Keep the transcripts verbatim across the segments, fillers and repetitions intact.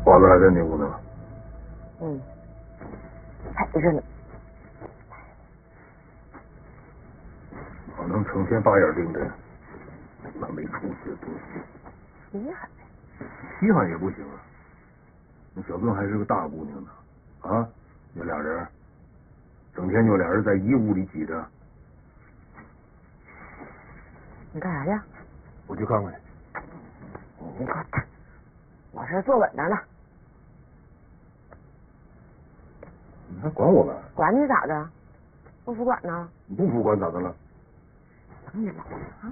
花子还在那屋呢。 嗯，陪着呢。 我能成天八眼盯着，那没出息的东西。 稀罕呗。 稀罕也不行啊。那小孙还是个大姑娘呢，啊，你俩人，整天就俩人在一屋里挤着。 你干啥去？ 我去看看去。 你给我打！我这坐稳当呢。 你还管我们？ 管你咋的？不服管呢？ 你不服管咋的了？ 等你老了啊！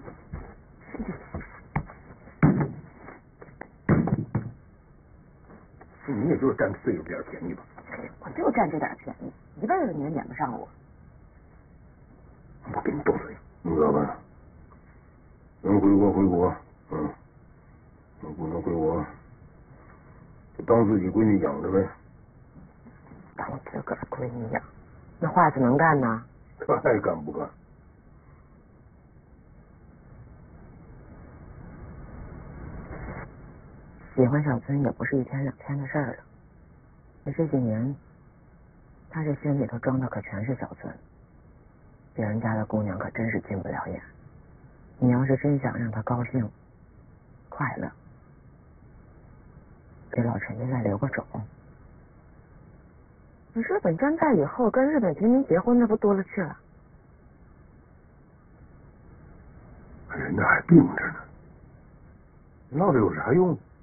你也就是占这一点便宜吧？ 我就占这点便宜，一辈子你也撵不上我。 我给你动嘴，你知道吧？能回国回国，嗯，不能回国，就当自己闺女养着呗。 当我自个儿闺女养，那话是能干呐？ 可爱干不干？ 喜欢小孙也不是一天两天的事儿了。你这几年，他这心里头装的可全是小孙，别人家的姑娘可真是进不了眼。你要是真想让他高兴、快乐，给老陈家再留个种。你日本专在以后跟日本平民结婚，那不多了去了。 人家还病着呢，闹这有啥用？